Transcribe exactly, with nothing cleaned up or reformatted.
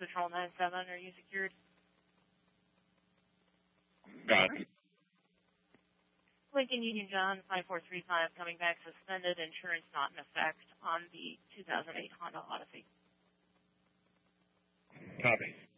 Patrol nine seven, are you secured? Got it. Lincoln Union John, five four three five, coming back suspended, insurance not in effect on the two thousand eight Honda Odyssey. Copy.